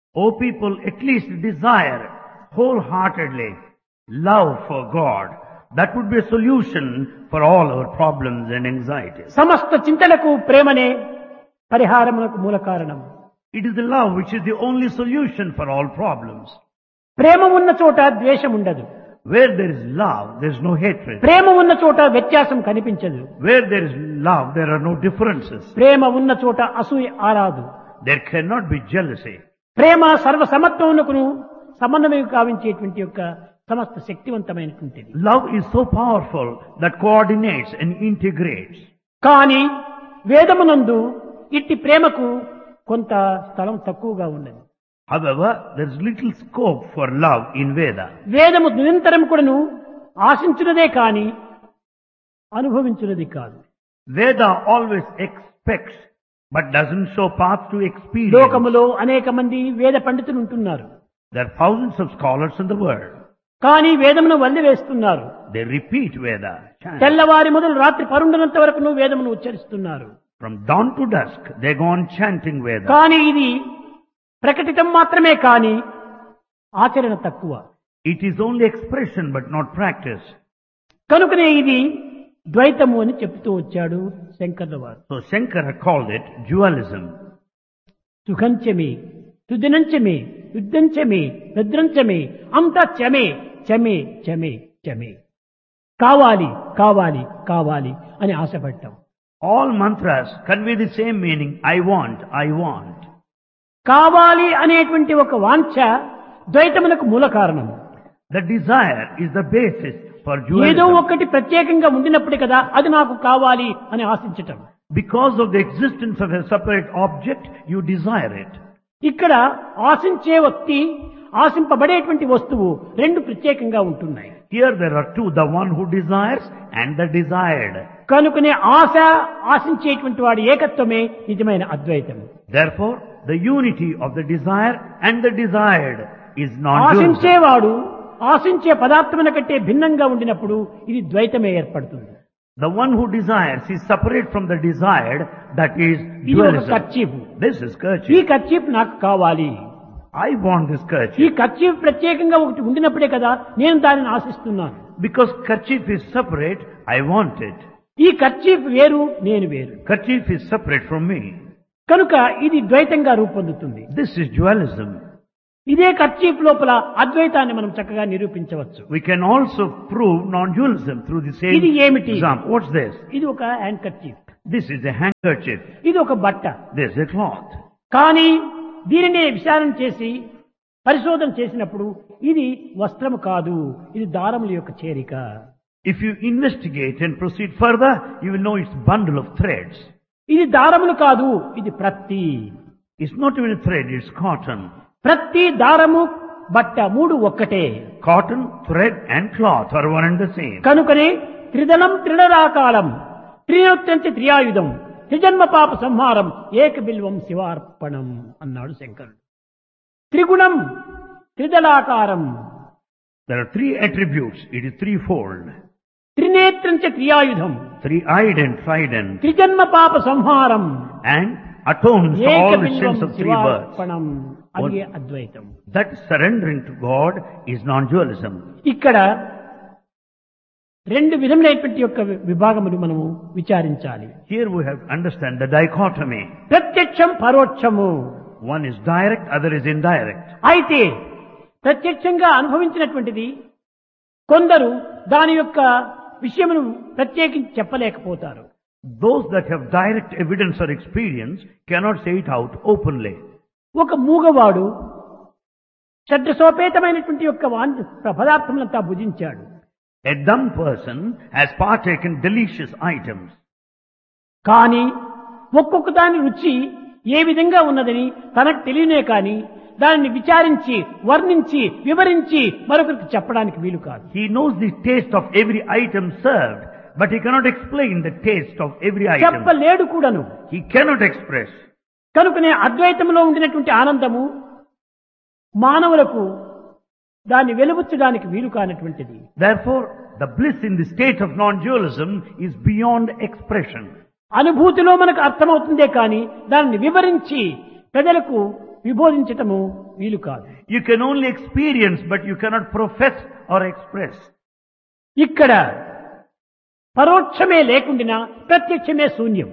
O people, at least desire wholeheartedly love for God. That would be a solution for all our problems and anxieties. సమస్త చింతలకు ప్రేమనే పరిహారమునకు మూల కారణం. It is the love which is the only solution for all problems. ప్రేమ ఉన్న చోట ద్వేషం ఉండదు. Where there is love, there is no hatred. ప్రేమ ఉన్న చోట వ్యత్యాసం కనిపించదు. Where there is love, there are no differences. ప్రేమ ఉన్న చోట అసూయ ఆరాదు. There cannot be jealousy. ప్రేమ సర్వసమత్వమునకును సమన్వయం కావించేటువంటి యొక్క సమస్త శక్తివంతమైనటువంటిది. Love is so powerful that coordinates and integrates. కానీ వేదమునందు ఇట్టి ప్రేమకు కొంత స్థలం తక్కువగా ఉన్నది. However, there is little scope for love in Veda. వేదము నిరంతరం కూడాను ఆశించున్నదే కాని అనుభవించున్నది కాదు. Veda always expects but doesn't show path to experience. లోకములో అనేక మంది వేద పండితులు ఉంటున్నారు. There are thousands of scholars in the world. కానీ వేదమును వల్లివేస్తున్నారు. They repeat Veda. chant. తెల్లవారి మొదలు రాత్రి పరుండనంత వరకు వేదమును ఉచ్చరిస్తున్నారు. From dawn to dusk, they go on chanting Veda. కానీ ఇది ప్రకటితం మాత్రమే కాని ఆచరణ తక్కువ. It is only expression but not practice. కనుకనే ఇది ద్వైతము అని చెప్తూ వచ్చాడు శంకర్ల వారు. So Shankara called it dualism. సుఖంచమే సుదినంచమే యుద్ధంచమే భద్రంచమే అంతా చమే చమే చమే చమే. కావాలి కావాలి కావాలి అని ఆశపడ్డాం. All mantras convey the same meaning. I want, I want. కావాలి అనేటువంటి ఒక వాంఛ ద్వైతమునకు మూల కారణం. The desire is the basis for ఏదో dualism. ఒకటి ప్రత్యేకంగా ఉండినప్పుడే కదా అది నాకు కావాలి అని ఆశించటం. Because of the existence of a separate object, you desire it. ఇక్కడ ఆశించే వ్యక్తి ఆశింపబడేటువంటి వస్తువు రెండు ప్రత్యేకంగా ఉంటున్నాయి. Here there are two, the one who desires and the desired. కనుకనే ఆశ ఆశించేటువంటి వాడి ఏకత్వమే నిజమైన అద్వైతం. Therefore, the unity of the desire and the desired is non-dualism. ఆశించేవాడు ఆశించే పదార్థముల కంటే భిన్నంగా ఉండినప్పుడు ఇది ద్వైతమే ఏర్పడుతుంది. The one who desires is separate from the desired, that is ఇది ఒక dualism. కర్చీఫ్. This is ఈ kerchief. కర్చీఫ్ నాకు కావాలి. I want this ఈ kerchief. కర్చీఫ్ ప్రత్యేకంగా ఒకటి ఉండినప్పుడే కదా నేను దానిని ఆశిస్తున్నాను. Because kerchief is separate, I want it. ఈ కర్చీఫ్ వేరు నేను వేరు. Kerchief is separate from me. కనుక ఇది ద్వైతంగా రూపొందుతుంది. This is dualism. ఇదే కర్చీఫ్ లోపల అద్వైతాన్ని మనం చక్కగా నిరూపించవచ్చు. We can also prove non-dualism through the same ఇది ఏమిటి? example. What's this? ఇది ఒక hand kerchief. This is a handkerchief. ఇది ఒక బట్ట. This is a cloth. కానీ దీనినే విచారణ చేసి పరిశోధన చేసినప్పుడు ఇది వస్త్రము కాదు, ఇది దారముల యొక్క చేరిక. If you investigate and proceed further, you will know it's a bundle of threads. ఇది దారములు కాదు, ఇది ప్రత్తి. It's not even a thread, it's cotton. ప్రత్తి దారము బట్ట మూడు ఒక్కటే. Cotton, thread and cloth are one and the same. కనుకనే త్రిదళం త్రిడరాకాలం త్రినోత్యంతి త్రియాయుధం త్రిజన్మ పాప సంహారం ఏక బిల్వం శివార్పణం అన్నాడు శంకరుడు. త్రిగుణం త్రిదళాకారం There are three attributes. It is threefold. త్రినేత్రంచ త్రియాయుధం Three-eyed and trident. త్రిజన్మ పాప సంహారం And atones to ఏక all the Bilvam sins of three births. శివార్పణం. అది అద్వైతం. That surrendering to God is non-dualism. ఇక్కడ రెండు విధములైనటువంటి యొక్క విభాగములు మనము విచారించాలి. Here we have to understand the dichotomy. ప్రత్యక్షం పరోక్షము. One is direct, other is indirect. అయితే ప్రత్యక్షంగా అనుభవించినటువంటిది కొందరు దాని యొక్క విషయమును ప్రత్యేకించి చెప్పలేకపోతారు. Those that have direct evidence or experience cannot say it out openly. ఒక మూగవాడు షడ్రసోపేతమైనటువంటి యొక్క పదార్థములంతా భుజించాడు. A dumb person has partaken delicious items. కానీ ఒక్కొక్క దాని రుచి ఏ విధంగా ఉన్నదని తనకు తెలియనే కానీ దానిని విచారించి వర్ణించి వివరించి మరొకరికి చెప్పడానికి వీలు కాదు. He knows the taste of every item served, but he cannot explain the taste of every item. చెప్పలేడు కూడాను. He cannot express. కనుకనే అద్వైతంలో ఉండినటువంటి ఆనందము మానవులకు దాన్ని వెలుబుచ్చడానికి వీలు కానటువంటిది. Therefore, the bliss in the state of non-dualism is beyond expression. అనుభూతిలో మనకు అర్థమవుతుందే కానీ దాన్ని వివరించి ప్రజలకు విబోధించటము వీలు కాదు. You can only experience, but you cannot profess or express. ఇక్కడ పరోక్షమే లేకుండా ప్రత్యక్షమే శూన్యం.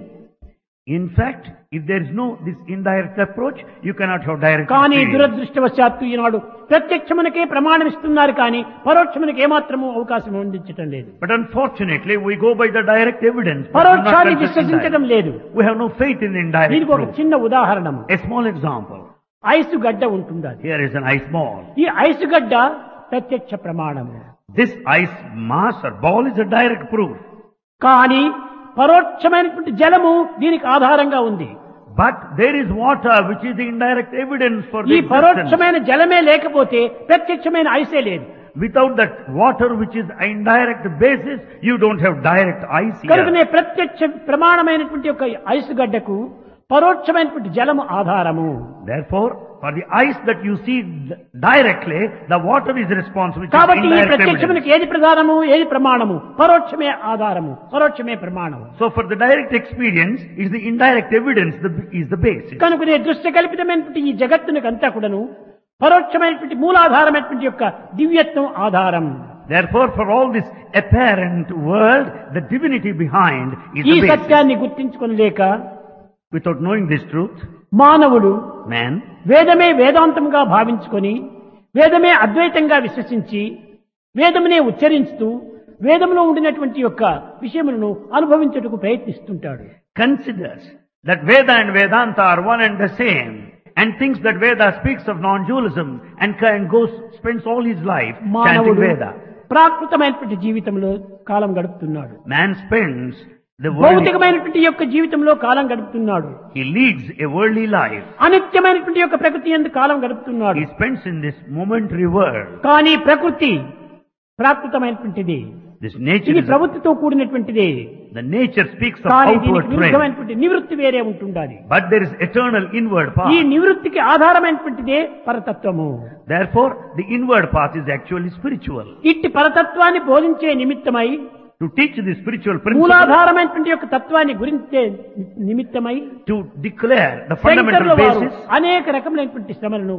In fact, if there is no this indirect approach, you cannot have direct కానీ experience. దురదృష్టవశాత్తు ఈనాడు ప్రత్యక్షమునకే ప్రమాణం ఇస్తున్నారు కానీ పరోక్షమునకు ఏమాత్రము అవకాశం అందించటం లేదు. But unfortunately, we go by the direct evidence. but not పరోక్షాన్ని conscious విశ్వసించడం indirect. లేదు. We have no faith in the indirect దీనికి ఒక proof. చిన్న ఉదాహరణము. A small example. ఐసు గడ్డ ఉంటుంది. Here is an ice ball. ఈ ఐసు గడ్డ ప్రత్యక్ష ప్రమాణము. This ice mass or ball is a direct proof. కానీ పరోక్షమైనటువంటి జలము దీనికి ఆధారంగా ఉంది. But there is water which is the indirect evidence for the ఈ existence. పరోక్షమైన జలమే లేకపోతే ప్రత్యక్షమైన ఐసే లేదు. Without that water which is indirect basis, you don't have direct ice కనుకనే here. ప్రత్యక్ష ప్రమాణమైనటువంటి ఒక ఐసు గడ్డకు పరోక్షమైనటువంటి జలము ఆధారము. Therefore, for the ice that you see directly, the water is responsible. which is కాబట్టి ఈ indirect ప్రత్యక్షమునికి evidence. ఏది ప్రధానము ఏది ప్రమాణము? పరోక్షమే ఆధారము, పరోక్షమే ప్రమాణము. So for the direct experience, is the indirect evidence is the basis. కనుకనే దృశ్య కల్పితమైనటువంటి ఈ జగత్తునికి అంతా కూడాను పరోక్షమైనటువంటి మూలాధారమైనటువంటి యొక్క దివ్యత్వం ఆధారం. Therefore, for all this apparent world, the divinity behind is ఈ the basis. సత్యాన్ని గుర్తించుకొనలేక Without knowing this truth, మానవుడు man వేదమే వేదాంతముగా భావించుకొని వేదమే అద్వైతంగా విశ్వసించి వేదమునే ఉచ్చరిస్తూ వేదములో ఉండినటువంటి యొక్క విషయములను అనుభవించుటకు ప్రయత్నిస్తుంటాడు. considers that Veda and Vedanta are one and the same, and thinks that Veda speaks of non-dualism and spends all his life chanting మానవుడు Veda. ప్రాకృతమైనటువంటి జీవితంలో కాలం గడుపుతున్నాడు. Man spends the worldly, భౌతికమైనటువంటి యొక్క జీవితంలో కాలం గడుపుతున్నాడు. he leads a worldly life. అనిత్యమైనటువంటి యొక్క ప్రకృతి యందు కాలం గడుపుతున్నాడు. He spends in this momentary world. కానీ ప్రకృతి ప్రాకృతమైనటువంటిది. This nature ఇది is ప్రవృత్తితో కూడినటువంటిది. the nature speaks of కానీ outward దీనికి trend. విరుద్ధమైనటువంటి నివృత్తి వేరే ఉంటుండాలి. But there is eternal inward path. ఈ నివృత్తికి ఆధారమైనటువంటిదే పరతత్వము. Therefore, the inward path is actually spiritual. ఇట్టి పరతత్వాన్ని బోధించే నిమిత్తమై To teach the spiritual principle, మూలాధారమైనటువంటి యొక్క తత్వాన్ని గురించే నిమిత్తమై to declare the శంకరుల fundamental వారు basis, అనేక రకములైనటువంటి శ్రమలను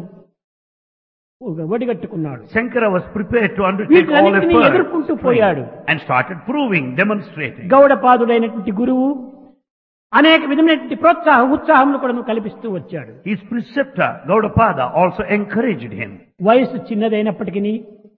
ఒడిగట్టుకున్నాడు. Shankara was prepared to undertake all వీటిలన్నిటినీ efforts ఎదుర్కొంటూ పోయాడు. and started proving, demonstrating. గౌడపాదుడైనటువంటి గురువు అనేక విధమైనటువంటి ఉత్సాహములు కూడా కల్పిస్తూ వచ్చాడు. His preceptor, Gaudapada, also encouraged him. వయసు చిన్నదైనప్పటికీ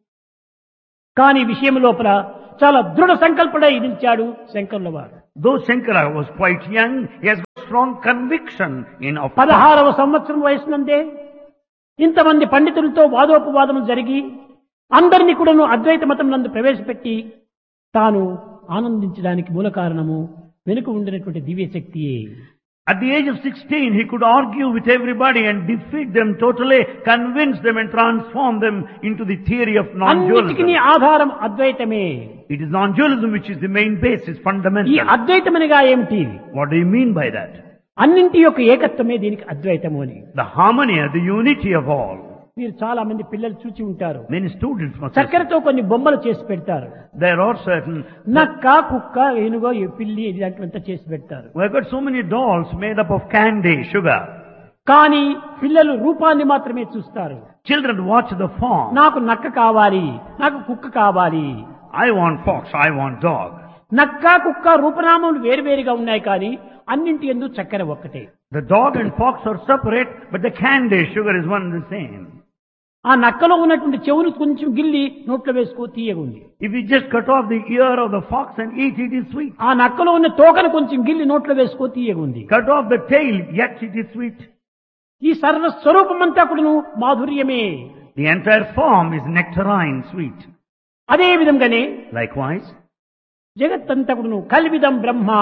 కానీ విషయం లోపల చాలా దృఢ సంకల్పడై నిలిచాడు శంకరుల వారు. Though Shankara was quite young, he has got strong conviction in of 16వ సంవత్సరం వయసునందే ఇంతమంది పండితులతో వాదోపవాదములు జరిగి అందరినీ కూడాను అద్వైత మతం నందు ప్రవేశపెట్టి తాను ఆనందించడానికి మూల కారణము వెనుక ఉండినటువంటి దివ్య శక్తియే. At the age of 16, he could argue with everybody and defeat them totally, convince them and transform them into the theory of అన్నిటికీ non-dualism. ఆధారం అద్వైతమే. It is non-dualism which is the main basis, ఈ fundamental. అద్వైతమనగా ఏమిటి? What do you mean by that? అన్నింటి యొక్క ఏకత్వమే దీనికి అద్వైతము అని. The harmony, the unity of all. మీరు చాలా మంది పిల్లలు చూచి ఉంటారు. Many students must have. చక్కెరతో కొన్ని బొమ్మలు చేసి పెడతారు. There are certain. నక్క, కుక్క, ఏనుగో, పిల్లి ఇలాంటివంతా చేసి పెడతారు. We have got so many dolls made up of candy, sugar. కానీ పిల్లలు రూపాన్ని మాత్రమే చూస్తారు. Children watch the form. నాకు నక్క కావాలి, నాకు కుక్క కావాలి. I want fox, I want dog. నక్క, కుక్క రూపనామములు వేరువేరుగా ఉన్నాయి కానీ అన్నింటి యందు చక్కెర ఒక్కటే. The dog and fox are separate, but the candy, sugar is one and the same. ఆ నక్కలో ఉన్నటువంటి చెవులు కొంచెం గిల్లి నోట్లో వేసుకో తీయగా ఉంది. If you just cut off the ear of the fox and eat, it is sweet. ఆ నక్కలో ఉన్న తోకను కొంచెం గిల్లి నోట్లో వేసుకో తీయగా ఉంది. Cut off the tail, yet it is sweet. ఈ సర్వస్వరూపమంతా కూడాను మాధుర్యమే. The entire form is nectarine sweet. అదే విధంగానే Likewise, జగత్తంతా కూడాను కల్విదం బ్రహ్మ.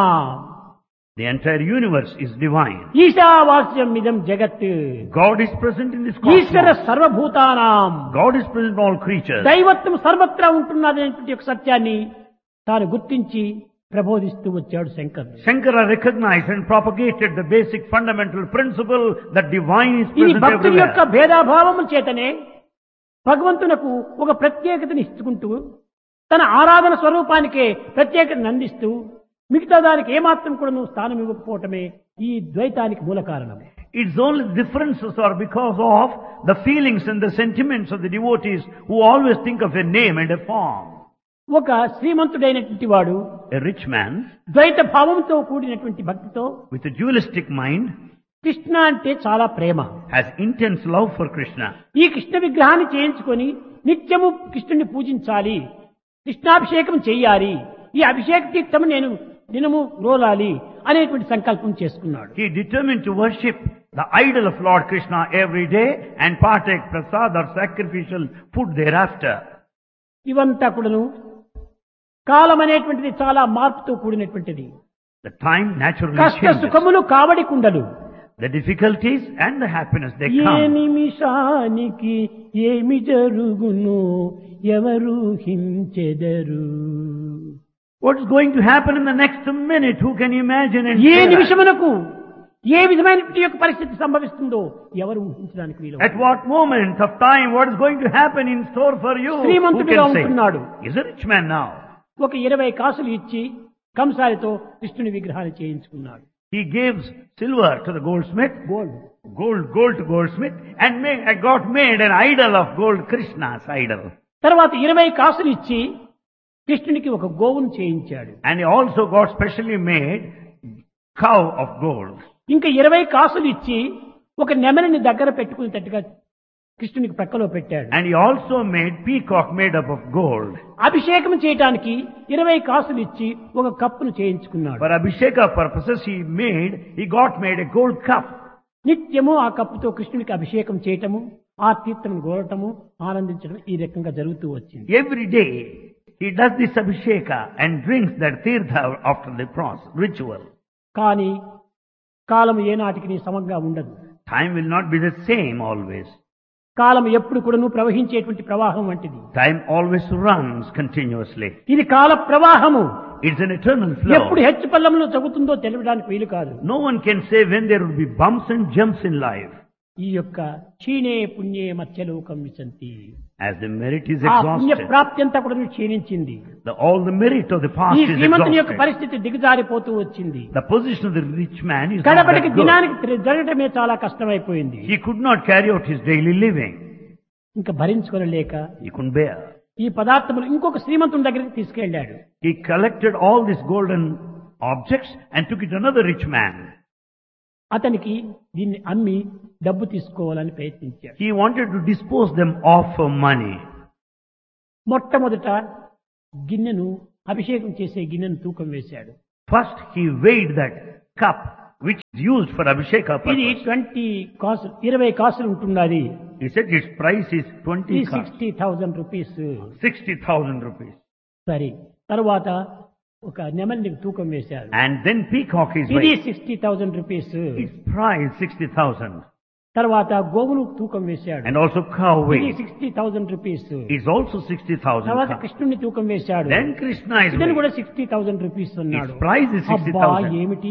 the entire universe is divine. ఈశావాస్యం ఇదం జగత్. God is present in this Eshwara cosmos. సర్వభూతానాం. God is present in all creatures. దైవత్వం సర్వత్రా ఉంటున్నది అనేటువంటి ఒక సత్యాన్ని తాను గుర్తించి ప్రబోధిస్తూ వచ్చాడు శంకరుడు. Shankara recognized and propagated the basic fundamental principle that divine is ఇది present భక్తుడి యొక్క everywhere. భేదాభావము చేతనే భగవంతునకు ఒక ప్రత్యేకతని ఇచ్చుకుంటూ తన ఆరాధన స్వరూపానికే ప్రత్యేకతను అందిస్తూ మిగతా దానికి ఏమాత్రం కూడా స్థానం ఇవ్వకపోవటమే ఈ ద్వైతానికి మూల కారణం. Its only differences are because of the feelings and the sentiments of the devotees who always think of a name and a form. ఒక శ్రీమంతుడైనటువంటి వాడు A rich man ద్వైత భావంతో కూడినటువంటి భక్తితో with a dualistic mind Krishna అంటే చాలా ప్రేమ, has intense love for Krishna. ఈ కృష్ణ విగ్రహాన్ని చేయించుకొని నిత్యము కృష్ణుని పూజించాలి, కృష్ణాభిషేకం చెయ్యాలి, ఈ అభిషేక తీర్థము నేను దినము రోలాలి అనేటువంటి సంకల్పం చేసుకున్నాడు. He determined to worship the idol of Lord Krishna every day and partake prasad or sacrificial food thereafter. ఇవంతా కూడాను కాలం అనేటువంటిది చాలా మార్పుతో కూడినటువంటిది. The time naturally కష్ట changes. సుఖములు కావడి కుండలు, The difficulties and the happiness they A come. నిమిషానికి ఏమి జరుగును ఎవరు హించెదరు, What's going to happen in the next minute? Who can imagine and A say that? నిమిషమునకు ఏ విధమైనటువంటి యొక్క పరిస్థితి సంభవిస్తుందో ఎవరు ఊహించడానికి వీలు. At what moment of time, what is going to happen in store for you? Who శ్రీమంతుడిగా can say? ఉంటున్నాడు. He's a rich man now. ఒక 20 కాసులు ఇచ్చి కంసారితో కృష్ణుని విగ్రహాన్ని చేయించుకున్నాడు. He gives silver to the goldsmith, gold to goldsmith, and got made an idol of gold, Krishna's idol. తర్వాత 20 కాసులు ఇచ్చి కృష్ణునికి ఒక గోవును చేయించాడు. And he also got specially made cow of gold. ఇంకా 20 కాసులు ఇచ్చి ఒక నెమలిని దగ్గర పెట్టుకునేటట్టుగా కృష్ణునికి ప్రక్కలో పెట్టాడు. And he also made peacock made up of gold. అభిషేకం చేయడానికి 20 కాసులు ఇచ్చి ఒక కప్పును చేయించుకున్నాడు. For Abhisheka purposes he got made a gold cup. నిత్యము ఆ కప్పుతో కృష్ణునికి అభిషేకం చేయటము, ఆ తీర్థం గోరటము, ఆనందించడం ఈ రకంగా జరుగుతూ వచ్చింది. Every day he does this Abhisheka and drinks that tirtha after the ritual. కానీ కాలం ఏనాటికి సమంగా ఉండదు. Time will not be the same always. కాలం ఎప్పుడు కూడాను ప్రవహించేటువంటి ప్రవాహం వంటిది. Time always runs continuously. ఇది కాల ప్రవాహము. It's an eternal flow. ఎప్పుడు హెచ్చు పల్లంలో జరుగుతుందో తెలియడానికి వీలు కాదు. No one can say when there will be bumps and jumps in life. ఈ యొక్క క్షీణే పుణ్యే మధ్యలోకం విశంతి. As the merit is ఆ పుణ్య exhausted, ప్రాప్తి అంతా కూడా క్షీణించింది. all the merit of the past ఈ is శ్రీమంతుని యొక్క exhausted. పరిస్థితి దిగజారిపోతూ వచ్చింది. The position of the rich man is not కడపటికి that good. దినానికి జరగటమే చాలా కష్టమైపోయింది. He could not carry out his daily living. ఇంకా భరించుకోలేక He couldn't bear. ఈ పదార్థములు ఇంకొక శ్రీమంతుని దగ్గరికి తీసుకెళ్లాడు. He collected all these golden objects and took it to another rich man. అతనికి దీన్ని అమ్మి డబ్బు తీసుకోవాలని ప్రయత్నించాడు. He wanted to dispose them of for money. మొట్టమొదట గిన్నెను అభిషేకం చేసే గిన్నెను తూకం వేశాడు. First he weighed that cup which is used for Abhisheka ఇది purpose. 20 కాసులు 20 కాసులు ఉంటున్నది. He said its price is 20 ఇది 60,000 రూపీస్. 60,000 rupees. సరే, తర్వాత ఒక నెమలిని తూకం వేశారు. And then peacock is ఇది weighed. 60,000 రూపీస్. Its price 60,000. తర్వాత గోవును తూకం వేశాడు. And also cow ఇది weight 60,000 రూపీస్. is also 60,000. తర్వాత cow. కృష్ణుని తూకం వేశాడు. Then Krishna is ఇతను weighed. కూడా 60,000 రూపీస్ అన్నాడు. Its price is అబ్బా 60,000. ఏమిటి,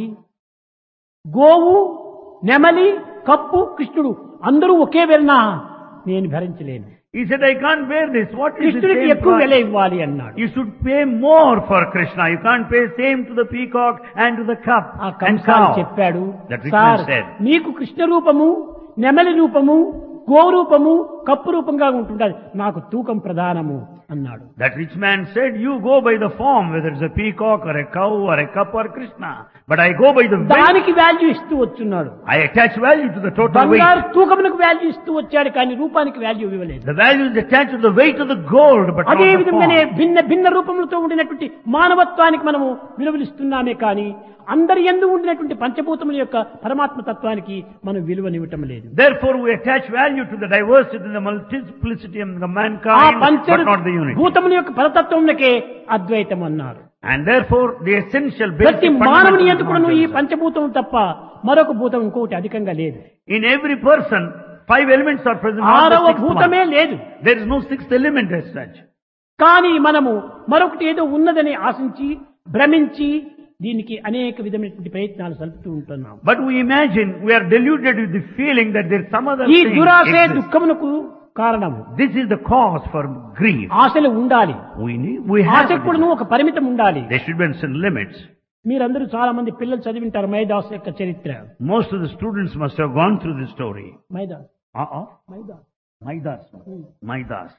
గోవు, నెమలి, కప్పు, కృష్ణుడు అందరూ ఒకే వెలనా, నేను భరించలేను. He said, I can't bear this. What is the కృష్ణుడికి same ఎక్కువ వెల price? ఇవ్వాలి అన్నాడు. You should pay more for Krishna. You can't pay same to the peacock and to the cup ఆ and కంసాలు cow. చెప్పాడు, That rich man sir said. నీకు కృష్ణ రూపము, నెమలి రూపము, గోవు రూపము, కప్పు రూపంగా ఉంటుండాలి, నాకు తూకం ప్రధానము అన్నాడు. That rich man said, you go by the form, whether it's a peacock or a cow or a cup or Krishna. But I go by the weight. దానికి వాల్యూ ఇస్తూ వచ్చున్నాడు. I attach value to the total బంగారు weight. తూకమునకు value ఇస్తూ వచ్చాడు, కానీ రూపానికి value ఇవ్వలేదు. The value is attached to the weight of the gold, but అదే not the విధంగానే form. భిన్న భిన్న రూపములతో ఉండినటువంటి మానవత్వానికి మనము విలువలిస్తున్నామే కానీ అందరి యందు ఉండినటువంటి పంచభూతముల యొక్క పరమాత్మ తత్వానికి మనం విలువనివ్వటం లేదు. Therefore we attach value to the diversity and the multiplicity of the ఆ mankind, పంచ but not the unity. భూతముల యొక్క పరతత్వమునకే అద్వైతం అన్నారు. And therefore the essential ప్రతి basic మానవుని fundamental యందు కూడాను ఈ is పంచభూతం తప్ప మరొక భూతం ఇంకొకటి అధికంగా లేదు. in every person, 5 elements are present. not the ఆరవ sixth భూతమే one. లేదు. There is no sixth element as such. కానీ మనము మరొకటి ఏదో ఉన్నదని ఆశించి భ్రమించి దీనికి అనేక విధమైనటువంటి ప్రయత్నాలు సలుపుతూ ఉంటున్నాం. But we imagine, we are deluded with the feeling that there is some other ఈ thing దురాశే exists. దుఃఖమునకు కారణము. This is the cause for grief. ఆశలు ఉండాలి, We have ఆశకు కూడా ఒక పరిమితం ఉండాలి. there should be some limits. మీరందరూ చాలా మంది పిల్లలు చదివింటారు మైదాస్ యొక్క చరిత్ర. Most of the students must have gone through this story. Midas Maidas. Midas Maidas.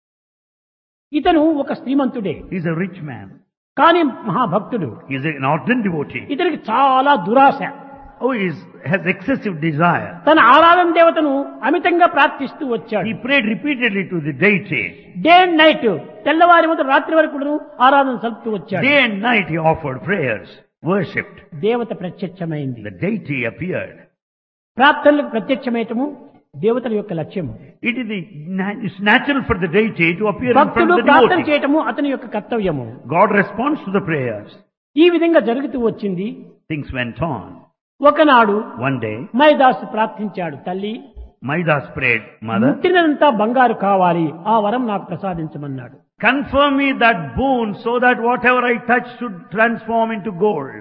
ఇతను ఒక శ్రీమంతుడే, He's a rich man. కానీ మహాభక్తుడు. He's an ardent devotee. ఇతనికి చాలా దురాశ. Oh, he has excessive desire. తన ఆరాధన దేవతను అమితంగా ప్రార్థిస్తూ వచ్చాడు. He prayed repeatedly to the deity. Day and night, తెల్లవారి మొదలు రాత్రి వరకు కూడాను ఆరాధన సలుపుతూ వచ్చాడు. Day and night he offered prayers, worshipped. దేవత ప్రత్యక్షమైంది. The deity appeared. ప్రార్థనలకు ప్రత్యక్షమయటము దేవతల యొక్క లక్ష్యము. It's natural for the deity to appear in front భక్తుడు of the ప్రార్థన devotee. చేయటము అతని యొక్క కర్తవ్యము. God responds to the prayers. ఈ విధంగా జరుగుతూ వచ్చింది. Things went on. ఒకనాడు One day, మైదాసు ప్రార్థించాడు, తల్లి Maidas prayed, Mother, ముట్టినంతా బంగారు కావాలి, ఆ వరం నాకు ప్రసాదించమన్నాడు. confirm me that boon so that whatever I touch should transform into gold.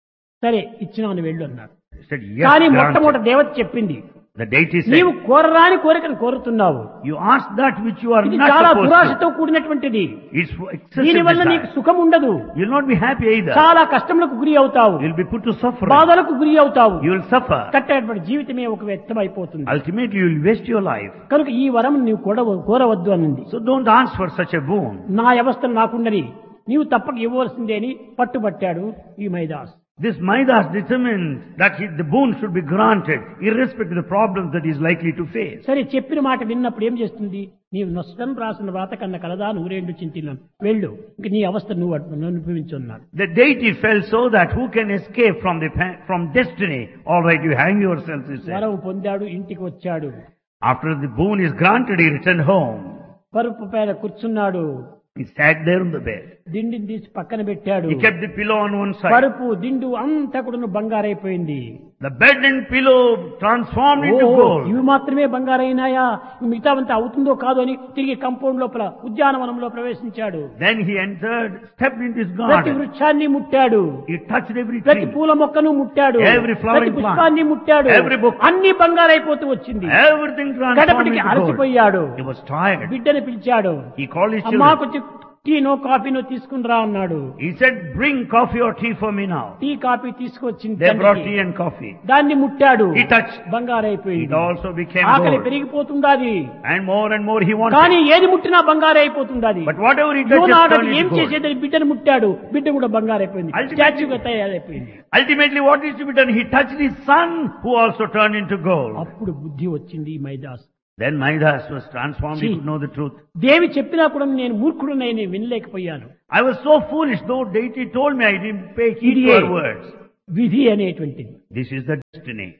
సరే ఇచ్చినాను వెళ్ళు అన్నాడు. He said, yes, కానీ granted. మొట్టమొదటి దేవత చెప్పింది, The deity నీవు said, కోరరాని కోరికను కోరుతున్నావు. you ask that which you are ఇది not చాలా supposed దురాశతో to. కూడినటువంటిది. It's excessive దీనివల్ల నీకు desire. సుఖం ఉండదు. You'll not be happy either. చాలా కష్టములకు గురి అవుతావు, You'll be put to suffering. బాధలకు గురి అవుతావు. You will suffer. కట్టేటువంటి జీవితమే ఒక వ్యర్థమైపోతుంది. Ultimately, you will waste your life. కనుక ఈ వరం నీవు కోరవద్దు అన్నది. So don't ask for such a boon. నా అవస్థలు నాకుండని, నీవు తప్పక ఇవ్వవలసిందే అని పట్టుబట్టాడు ఈ Midas. This Maidas determined that the boon should be granted, irrespective of the problems that he is likely to face. సరే చెప్పిన మాట విన్నప్పుడు ఏం చేస్తుంది, నీవు నష్టం రాసిన వ్రాత కన్నా కలదా నూరేండు చింతిలం, వెళ్ళు, ఇంక నీ అవస్థ నువ్వు అనుభవించున్నాడు. The deity felt so that who can escape from destiny? All right, you hang yourself, he said. వరం పొందాడు, ఇంటికి వచ్చాడు. After the boon is granted, he returned home. పరుపు పైన కూర్చున్నాడు. He sat there on the bed. దిండిని తీసి పక్కన పెట్టాడు. He kept the pillow on one side. పరుపు దిండు అంతా కూడా బంగారైపోయింది. The bed and pillow transformed into gold. ఇవి మాత్రమే బంగారైనాయా, మిగతావంతా అవుతుందో కాదో అని తిరిగి కంపౌండ్ లోపల ఉద్యానవనంలో ప్రవేశించాడు. Then he entered, stepped into his ప్రతి garden. వృక్షాన్ని ముట్టాడు, He touched every ప్రతి tree, పూల మొక్కను ముట్టాడు, Every flowering ప్రతి పుష్పాన్ని ముట్టాడు, Every book. అన్ని బంగారైపోతూ వచ్చింది. everything transformed కడపటికి into gold. అలసిపోయాడు. He was tired. బిడ్డని పిలిచాడు. He called his అమ్మా children. కొంచెం టీనో కాఫీనో తీసుకుని రా అన్నాడు. He said, bring coffee or tea for me now. Tea coffee తీసుకొచ్చింది. They brought తండ్రికి. tea and coffee. దాన్ని ముట్టాడు, He touched. బంగారైపోయింది. It also became ఆకలి gold. పెరిగిపోతుండాది, And more he wanted. కానీ ఏది ముట్టినా బంగారైపోతుండాది. But whatever he touches యోనాడు turned ఏం into gold. చేసేదని బిడ్డను ముట్టాడు, బిడ్డ కూడా బంగారైపోయింది, Ultimately- స్టాచ్యూగా తయారైపోయింది. Ultimately, what is to be done? He touched his son, who also turned into gold. అప్పుడు బుద్ధి వచ్చింది ఈ Midas. Then Maidas was transformed. He See. could know the truth. దేవి చెప్పినా కూడా నేను మూర్ఖుడునై నేను వినలేకపోయాను. I was so foolish, though deity told me, I didn't pay heed to ఇదే her words. విధి అనేటువంటిది. This is the destiny.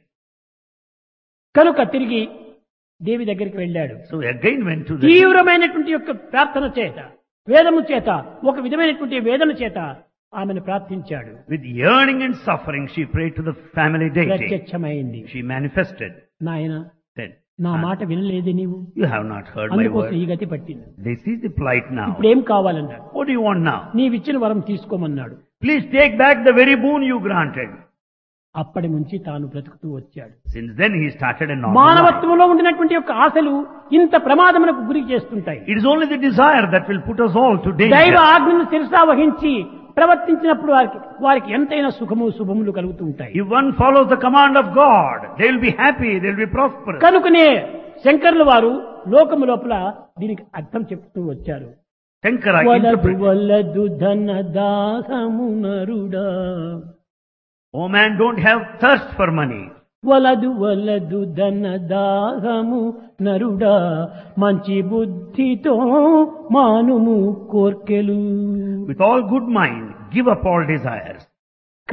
కనుక తిరిగి దేవి దగ్గరికి వెళ్ళాడు. So again went to the... తీవ్రమైనటువంటి యొక్క ప్రార్థన చేత, వేదము చేత, ఒక విధమైనటువంటి వేదన చేత ఆమెను ప్రార్థించాడు. With yearning and suffering, she prayed to the family deity. ప్రత్యక్షమైంది. She manifested. నాయన, Said, నా మాట వినలేదు నీవు, you have not heard my అందుకోసం ఈ word. గతి పట్టింది. This is the plight now. ఇప్పుడు ఏం కావాలన్నాడు. What do you want now? నీవిచ్చిన వరం తీసుకోమన్నాడు. Please take back the very boon you granted. అప్పటి నుంచి తాను బ్రతుకుతూ వచ్చాడు. Since then he started a normal life. మానవత్వంలో ఉండినటువంటి యొక్క ఆశలు ఇంత ప్రమాదములకు గురి చేస్తుంటాయి. It is only the desire that will put us all to దైవ danger. ఆజ్ఞను శిరసా వహించి ప్రవర్తించినప్పుడు వారికి ఎంతైనా సుఖము శుభములు కలుగుతూ ఉంటాయి. If one follows the command of God, they will be happy, they will be prosperous. కనుకనే శంకరుల వారు లోకము లోపల దీనికి అర్థం చెప్తూ వచ్చారు. Shankara వలదు interpreted, వలదు ధన దాహము నరుడా, oh man, don't have thirst for money. వలదు వలదు ధన దాహము నరుడా, మంచి బుద్ధితో మానుము కోర్కెలు. With all good mind, give up all desires.